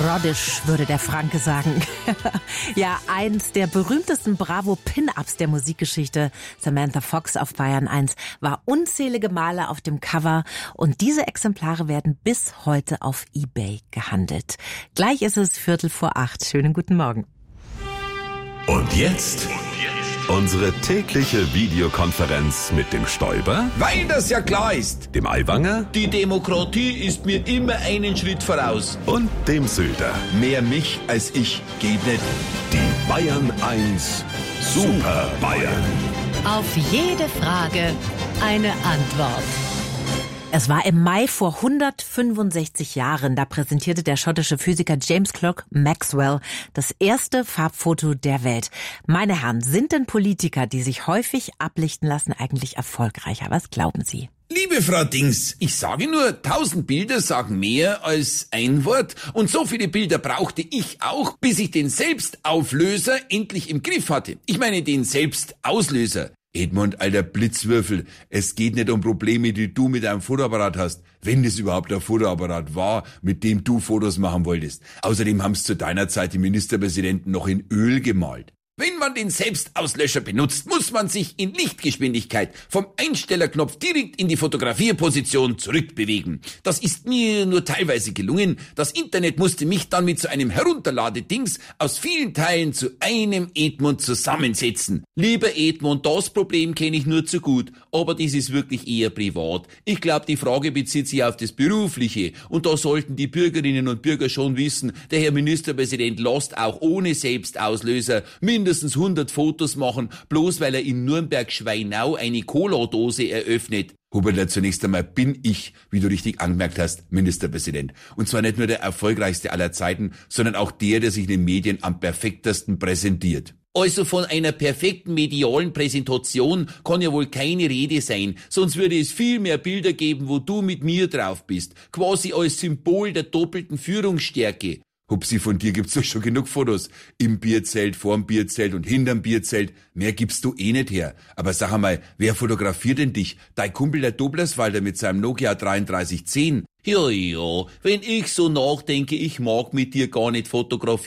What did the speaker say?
Rodisch, würde der Franke sagen. Ja, eins der berühmtesten Bravo-Pin-Ups der Musikgeschichte, Samantha Fox auf Bayern 1, war unzählige Male auf dem Cover und diese Exemplare werden bis heute auf eBay gehandelt. Gleich ist es 7:45. Schönen guten Morgen. Und jetzt unsere tägliche Videokonferenz mit dem Stoiber, weil das ja klar ist. dem Aiwanger Die Demokratie ist mir immer einen Schritt voraus. und dem Söder. Mehr mich als ich geht nicht. Die Bayern 1 Super Bayern. Auf jede Frage eine Antwort. Es war im Mai vor 165 Jahren, da präsentierte der schottische Physiker James Clerk Maxwell das erste Farbfoto der Welt. Meine Herren, sind denn Politiker, die sich häufig ablichten lassen, eigentlich erfolgreicher? Was glauben Sie? Liebe Frau Dings, ich sage nur, 1000 Bilder sagen mehr als ein Wort. Und so viele Bilder brauchte ich auch, bis ich den Selbstauflöser endlich im Griff hatte. Ich meine den Selbstauslöser. Edmund, alter Blitzwürfel, es geht nicht um Probleme, die du mit einem Fotoapparat hast, wenn es überhaupt ein Fotoapparat war, mit dem du Fotos machen wolltest. Außerdem haben's zu deiner Zeit die Ministerpräsidenten noch in Öl gemalt. Wenn man den Selbstauslöscher benutzt, muss man sich in Lichtgeschwindigkeit vom Einstellerknopf direkt in die Fotografierposition zurückbewegen. Das ist mir nur teilweise gelungen. Das Internet musste mich dann mit so einem Herunterladedings aus vielen Teilen zu einem Edmund zusammensetzen. Lieber Edmund, das Problem kenne ich nur zu gut, aber das ist wirklich eher privat. Ich glaube, die Frage bezieht sich auf das Berufliche und da sollten die Bürgerinnen und Bürger schon wissen, der Herr Ministerpräsident lässt auch ohne Selbstauslöser mindestens 100 Fotos machen, bloß weil er in Nürnberg-Schweinau eine Cola-Dose eröffnet. Huberler, zunächst einmal bin ich, wie du richtig angemerkt hast, Ministerpräsident. Und zwar nicht nur der erfolgreichste aller Zeiten, sondern auch der sich in den Medien am perfektesten präsentiert. Also von einer perfekten medialen Präsentation kann ja wohl keine Rede sein, sonst würde es viel mehr Bilder geben, wo du mit mir drauf bist, quasi als Symbol der doppelten Führungsstärke. Hupsi, von dir gibt's doch schon genug Fotos. Im Bierzelt, vorm Bierzelt und hinterm Bierzelt. Mehr gibst du eh nicht her. Aber sag einmal, wer fotografiert denn dich? Dein Kumpel der Doblerswalder mit seinem Nokia 3310? Ja, wenn ich so nachdenke, ich mag mit dir gar nicht fotografieren.